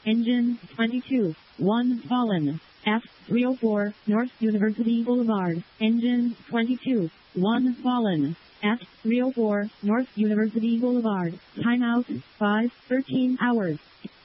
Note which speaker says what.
Speaker 1: Engine 22, 1 fallen. F304, North University Boulevard. Engine 22, 1 fallen. F304, North University Boulevard. Timeout, 5:13 hours.